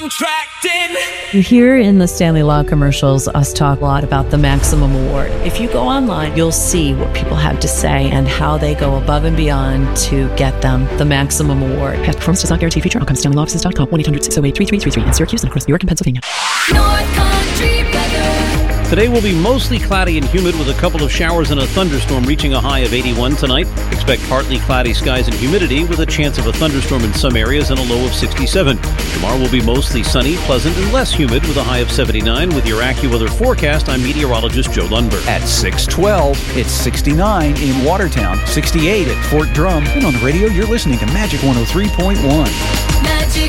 You hear in the Stanley Law commercials us talk a lot about the Maximum Award. If you go online, you'll see what people have to say and how they go above and beyond to get them the Maximum Award. Past performance does not guarantee future outcomes. StanleyLawOffices.com, 1-800-608-3333 in Syracuse and across New York and Pennsylvania. North Country weather. Today will be mostly cloudy and humid with a couple of showers and a thunderstorm reaching a high of 81 tonight. Expect partly cloudy skies and humidity with a chance of a thunderstorm in some areas and a low of 67. Tomorrow will be mostly sunny, pleasant, and less humid with a high of 79. With your AccuWeather forecast, I'm meteorologist Joe Lundberg. At 6:12, it's 69 in Watertown, 68 at Fort Drum. And on the radio, you're listening to Magic 103.1. Magic